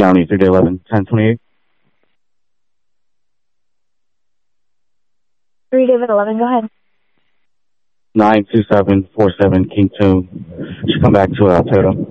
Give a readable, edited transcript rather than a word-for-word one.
County 311 1028. 3 David 11, go ahead. 92747 King 2. Should come back to Toyota.